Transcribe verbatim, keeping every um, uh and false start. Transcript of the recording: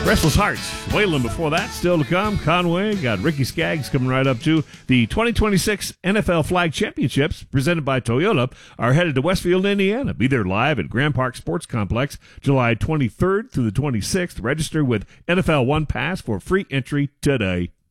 Restless Hearts, Wayland before that, still to come. Conway, got Ricky Skaggs coming right up to the twenty twenty-six N F L Flag Championships presented by Toyota are headed to Westfield, Indiana. Be there live at Grand Park Sports Complex July twenty-third through the twenty-sixth. Register with N F L One Pass for free entry today.